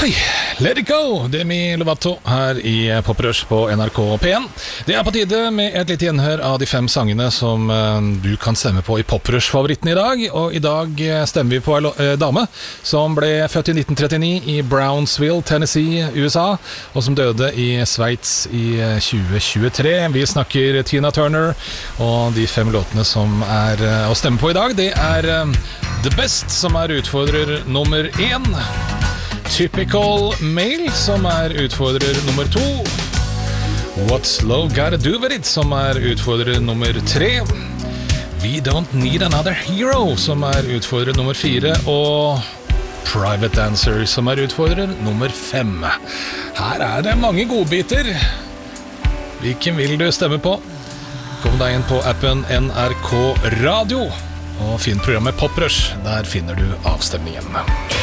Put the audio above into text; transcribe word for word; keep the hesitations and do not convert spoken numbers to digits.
Hei, let it go, Demi Lovato her i Poprush på N R K P en. Det er på tide med et lite gjenhør av de fem sangene som uh, du kan stemme på i Poprush-favoritten i dag. Og i dag stemmer vi på en uh, dame som ble født i nitten trettini i Brownsville, Tennessee, U S A, og som døde i Sveits i uh, tjue tjuetre. Vi snakker Tina Turner, og de fem låtene som er uh, å stemme på i dag, det er uh, The Best, som er utfordrer nummer én. Typical Male, som er utfordrer nummer to. What's Love Gotta Do With It, som er utfordrer nummer tre. We Don't Need Another Hero, som er utfordrer nummer fire. Og Private Dancer, som er utfordrer nummer fem. Her er det mange godbiter. Hvilken vil du stemme på? Kom deg inn på appen N R K Radio og finn programmet Poprush. Der finner du avstemningen.